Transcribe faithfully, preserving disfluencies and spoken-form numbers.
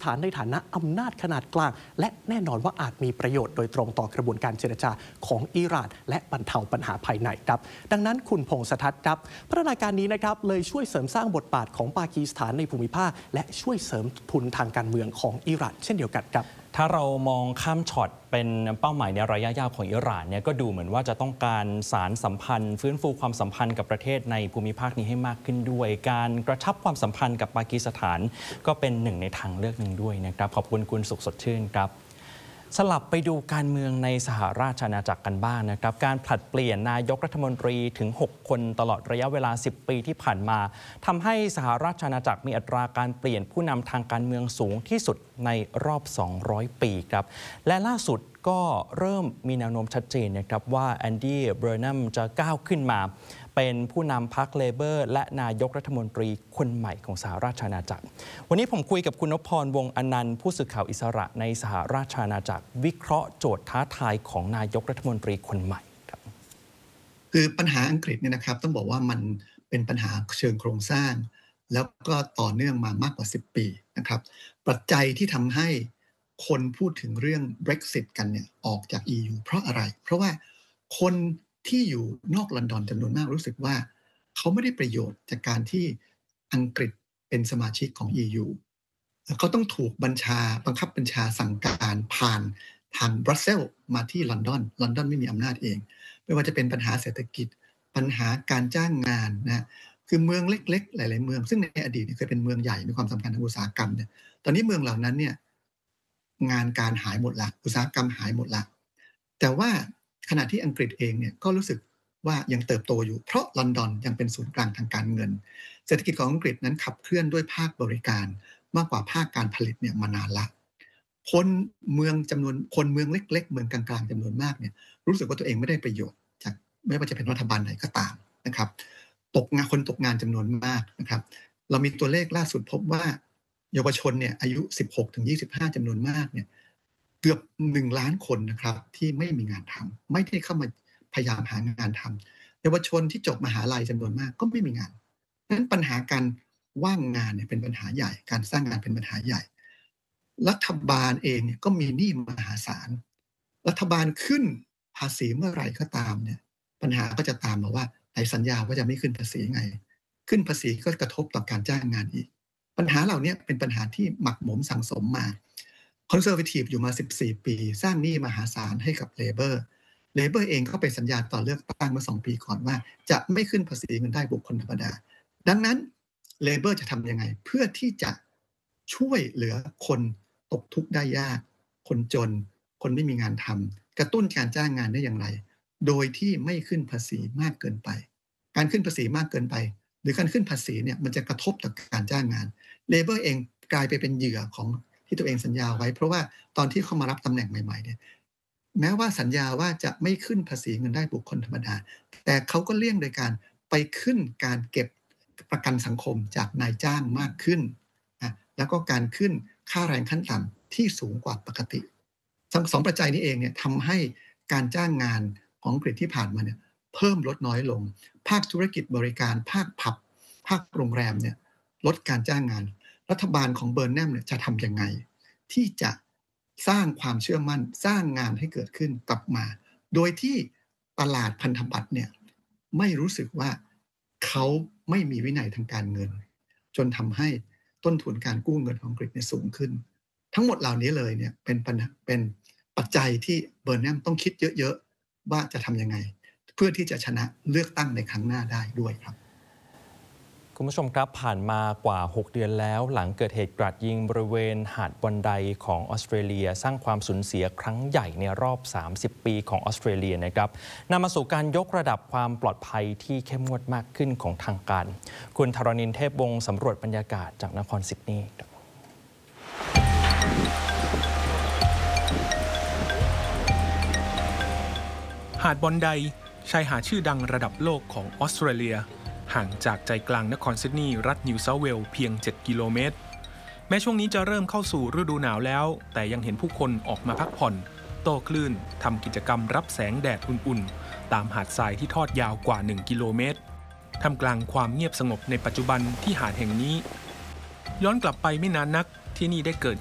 ถานในฐานะอำนาจขนาดกลางและแน่นอนว่าอาจมีประโยชน์โดยตรงต่อกระบวนการเจรจาของอิหร่านและบรรเทาปัญหาภายในครับดังนั้นคุณพงษ์สทัศน์ครับพัฒนาการนี้นะครับเลยช่วยเสริมสร้างบทบาทของปากีสถานในภูมิภาคและช่วยเสริมทุนทางการเมืองของอิหร่านเช่นเดียวกันครับถ้าเรามองข้ามช็อตเป็นเป้าหมายในระยะยาวของอิหร่านเนี่ยก็ดูเหมือนว่าจะต้องการสารสัมพันธ์ฟื้นฟูความสัมพันธ์กับประเทศในภูมิภาคนี้ให้มากขึ้นด้วยการกระชับความสัมพันธ์กับปากีสถานก็เป็นหนึ่งในทางเลือกหนึ่งด้วยนะครับขอบคุณคุณสุขสดชื่นครับสลับไปดูการเมืองในสหราชอาณาจักรกันบ้างนะครับการผลัดเปลี่ยนนายกรัฐมนตรีถึงหกคนตลอดระยะเวลาสิบปีที่ผ่านมาทำให้สหราชอาณาจักรมีอัตราการเปลี่ยนผู้นำทางการเมืองสูงที่สุดในรอบสองร้อยปีครับและล่าสุดก็เริ่มมีแนวโน้มชัดเจนนะครับว่าแอนดี้เบอร์นัมจะก้าวขึ้นมาเป็นผู้นำพรรคเลเบอร์และนายกรัฐมนตรีคนใหม่ของสหราชอาณาจักรวันนี้ผมคุยกับคุณนพพรวงศ์อนันต์ผู้สื่อข่าวอิสระในสหราชอาณาจักรวิเคราะห์โจทย์ท้าทายของนายกรัฐมนตรีคนใหม่ครับคือปัญหาอังกฤษเนี่ยนะครับต้องบอกว่ามันเป็นปัญหาเชิงโครงสร้างแล้วก็ต่อเนื่องมามากกว่าสิบปีนะครับปัจจัยที่ทำให้คนพูดถึงเรื่อง Brexit กันเนี่ยออกจาก อี ยู เพราะอะไรเพราะว่าคนที่อยู่นอกลอนดอนจำนวนมากรู้สึกว่าเขาไม่ได้ประโยชน์จากการที่อังกฤษเป็นสมาชิกของ อี ยู เขาต้องถูกบัญชาบังคับบัญชาสั่งการผ่านทางบรัสเซลส์มาที่ลอนดอนลอนดอนไม่มีอำนาจเองไม่ว่าจะเป็นปัญหาเศรษฐกิจปัญหาการจ้างงานนะคือเมืองเล็กๆหลายๆเมืองซึ่งในอดีตเคยเป็นเมืองใหญ่มีความสำคัญทางอุตสาหกรรมเนี่ยตอนนี้เมืองเหล่านั้นเนี่ยงานการหายหมดละอุตสาหกรรมหายหมดละแต่ว่าขณะที่อังกฤษเองเนี่ยก็รู้สึกว่ายังเติบโตอยู่เพราะลอนดอนยังเป็นศูนย์กลางทางการเงินเศรษฐกิจของอังกฤษนั้นขับเคลื่อนด้วยภาคบริการมากกว่าภาคการผลิตเนี่ยมานานละคนเมืองจำนวนคนเมืองเล็กๆเมืองกลางๆจำนวนมากเนี่ยรู้สึกว่าตัวเองไม่ได้ประโยชน์จากไม่ว่าจะเป็นรัฐบาลไหนก็ตามนะครับตกงานคนตกงานจำนวนมากนะครับเรามีตัวเลขล่าสุดพบว่าเยาวชนเนี่ยอายุ สิบหกถึงยี่สิบห้า จำนวนมากเนี่ยเกือบหนึ่งล้านคนนะครับที่ไม่มีงานทำไม่ได้เข้ามาพยายามหางานทำเยาวชนที่จบมหาลัยจำนวนมากก็ไม่มีงานนั้นปัญหาการว่างงานเนี่ยเป็นปัญหาใหญ่การสร้างงานเป็นปัญหาใหญ่รัฐบาลเองเนี่ยก็มีหนี้มหาศาลรัฐบาลขึ้นภาษีเมื่อไหร่ก็ตามเนี่ยปัญหาก็จะตามมาว่าไหนสัญญาว่าจะไม่ขึ้นภาษีไงขึ้นภาษีก็กระทบต่อการจ้างงานอีกปัญหาเหล่านี้เป็นปัญหาที่หมักหมมสังสมมาคอนเซอร์เวทีฟอยู่มาสิบสี่ปีสร้างหนี้มหาศาลให้กับเลเบอร์เลเบอร์เองก็ไปสัญญาต่อเลือกตั้งเมื่อสองปีก่อนว่าจะไม่ขึ้นภาษีเงินได้บุคคลธรรมดาดังนั้นเลเบอร์จะทำยังไงเพื่อที่จะช่วยเหลือคนตกทุกข์ได้ยากคนจนคนไม่มีงานทำกระตุ้นการจ้างงานได้อย่างไรโดยที่ไม่ขึ้นภาษีมากเกินไปการขึ้นภาษีมากเกินไปหรือการขึ้นภาษีเนี่ยมันจะกระทบต่อการจ้างงานเลเบอร์เองกลายไปเป็นเหยื่อของที่ตัวเองสัญญาไว้เพราะว่าตอนที่เขามารับตำแหน่งใหม่ๆเนี่ยแม้ว่าสัญญาว่าจะไม่ขึ้นภาษีเงินได้บุคคลธรรมดาแต่เขาก็เลี่ยงโดยการไปขึ้นการเก็บประกันสังคมจากนายจ้างมากขึ้นนะแล้วก็การขึ้นค่าแรงขั้นต่ำที่สูงกว่าปกติทั้งสองปัจจัยนี้เองเนี่ยทำให้การจ้างงานของอังกฤษที่ผ่านมาเนี่ยเพิ่มลดน้อยลงภาคธุรกิจบริการภาคผับภาคโรงแรมเนี่ยลดการจ้างงานรัฐบาลของเบอร์นัมเนี่ยจะทำยังไงที่จะสร้างความเชื่อมั่นสร้างงานให้เกิดขึ้นกลับมาโดยที่ตลาดพันธบัตรเนี่ยไม่รู้สึกว่าเขาไม่มีวินัยทางการเงินจนทำให้ต้นทุนการกู้เงินของอังกฤษเนี่ยสูงขึ้นทั้งหมดเหล่านี้เลยเนี่ยเป็นเป็นปัจจัยที่เบอร์นัมต้องคิดเยอะๆว่าจะทำยังไงเพื่อที่จะชนะเลือกตั้งในครั้งหน้าได้ด้วยครับคุณผู้ชมครับผ่านมากว่าหกเดือนแล้วหลังเกิดเหตุกราดยิงบริเวณหาดวันไดของออสเตรเลียสร้างความสูญเสียครั้งใหญ่ในรอบสามสิบปีของออสเตรเลียนะครับนำมาสู่การยกระดับความปลอดภัยที่เข้มงวดมากขึ้นของทางการคุณธรณินทร์เทพวงศ์สำรวจบรรยากาศจากนครซิดนีย์หาดวันไดชายหาดชื่อดังระดับโลกของออสเตรเลียห่างจากใจกลางนครซิดนีย์รัฐนิวเซาท์เวลส์เพียงเจ็ดกิโลเมตรแม้ช่วงนี้จะเริ่มเข้าสู่ฤดูหนาวแล้วแต่ยังเห็นผู้คนออกมาพักผ่อนโต้คลื่นทำกิจกรรมรับแสงแดดอุ่นๆตามหาดทรายที่ทอดยาวกว่าหนึ่งกิโลเมตรท่ามกลางความเงียบสงบในปัจจุบันที่หาดแห่งนี้ย้อนกลับไปไม่นานนักที่นี่ได้เกิด